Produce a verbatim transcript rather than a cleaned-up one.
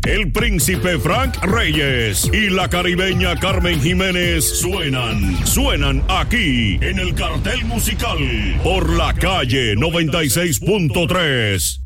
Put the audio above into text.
el príncipe Frank Reyes y la caribeña Carmen Jiménez suenan, suenan aquí en el Cartel Musical por la Calle noventa y seis punto tres.